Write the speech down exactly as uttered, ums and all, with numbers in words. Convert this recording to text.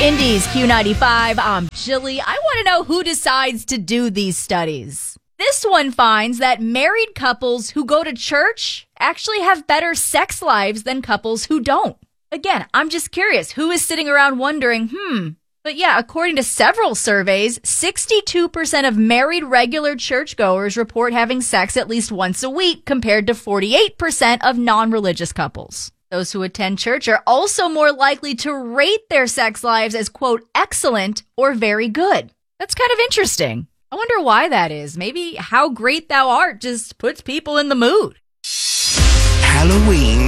Indy's Q ninety-five, I'm Jilly. I want to know who decides to do these studies. This one finds that married couples who go to church actually have better sex lives than couples who don't. Again, I'm just curious, who is sitting around wondering, hmm. But yeah, according to several surveys, sixty-two percent of married regular churchgoers report having sex at least once a week compared to forty-eight percent of non-religious couples. Those who attend church are also more likely to rate their sex lives as, quote, excellent or very good. That's kind of interesting. I wonder why that is. Maybe how great thou art just puts people in the mood. Halloween